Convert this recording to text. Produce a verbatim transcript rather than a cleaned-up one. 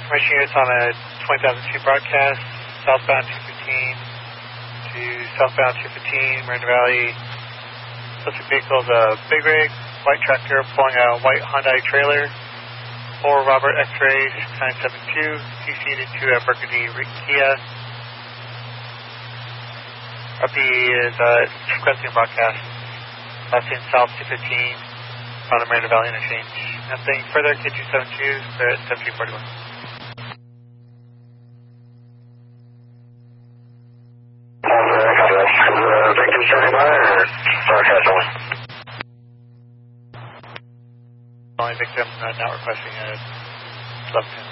information units on a twenty thousand feet broadcast, southbound two fifteen to southbound two fifteen, Miranda Valley. Suspect vehicle is a big rig, white tractor pulling a white Hyundai trailer. For Robert X-ray six nine seven two, C C'd into a Burgundy Kia. R P is uh, requesting broadcast. Last in south two fifteen on the Miranda Valley interchange. Nothing further, K two seven two, clear at seventeen forty-one. Victim standing by or broadcast only? Only victim, uh, not requesting a left